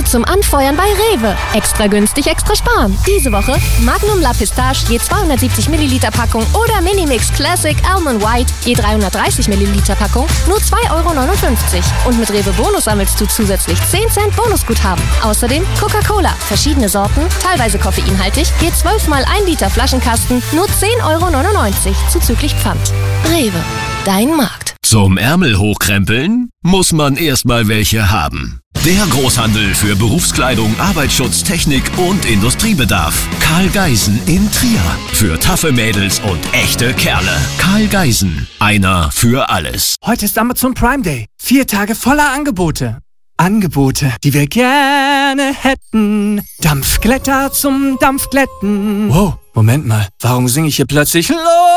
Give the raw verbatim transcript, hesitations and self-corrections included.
zum Anfeuern bei Rewe. Extra günstig, extra sparen. Diese Woche Magnum La Pistache je zweihundertsiebzig Milliliter Packung oder Minimix Classic Almond White je dreihundertdreißig Milliliter Packung nur zwei Euro neunundfünfzig. Und mit Rewe Bonus sammelst du zusätzlich zehn Cent Bonusguthaben. Außerdem Coca-Cola, verschiedene Sorten, teilweise koffeinhaltig, je zwölf mal ein Liter Flaschenkasten nur zehn Euro neunundneunzig zuzüglich Pfand. Rewe, dein Markt. Zum Ärmel hochkrempeln muss man erstmal welche haben. Der Großhandel für Berufskleidung, Arbeitsschutz, Technik und Industriebedarf. Karl Geisen in Trier. Für taffe Mädels und echte Kerle. Karl Geisen. Einer für alles. Heute ist Amazon Prime Day. Vier Tage voller Angebote. Angebote, die wir gerne hätten. Dampfglätter zum Dampfglätten. Wow, Moment mal. Warum singe ich hier plötzlich Los?